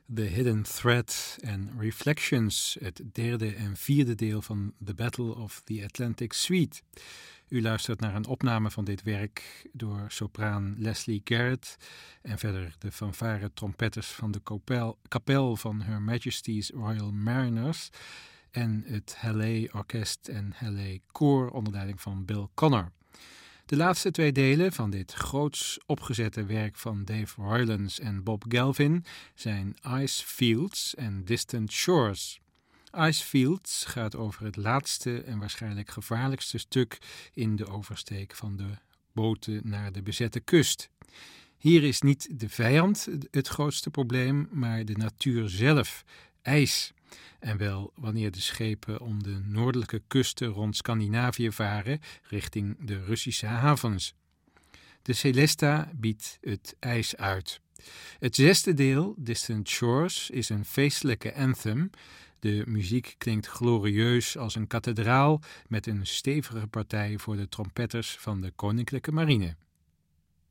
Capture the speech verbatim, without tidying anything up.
The Hidden Thread en Reflections, het derde en vierde deel van The Battle of the Atlantic Suite. U luistert naar een opname van dit werk door sopraan Leslie Garrett en verder de fanfare trompetters van de kapel, kapel van Her Majesty's Royal Mariners en het Halle Orkest en Halle Koor onder leiding van Bill Connor. De laatste twee delen van dit groots opgezette werk van Dave Roylance en Bob Gelvin zijn Ice Fields en Distant Shores. Ice Fields gaat over het laatste en waarschijnlijk gevaarlijkste stuk in de oversteek van de boten naar de bezette kust. Hier is niet de vijand het grootste probleem, maar de natuur zelf, ijs. En wel wanneer de schepen om de noordelijke kusten rond Scandinavië varen richting de Russische havens. De Celesta biedt het ijs uit. Het zesde deel, Distant Shores, is een feestelijke anthem. De muziek klinkt glorieus als een kathedraal met een stevige partij voor de trompetters van de Koninklijke Marine.